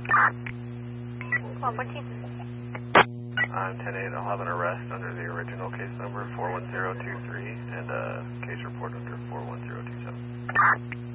1214. 10-8, I'll have an arrest under the original case number 41023 and a case report under 41027.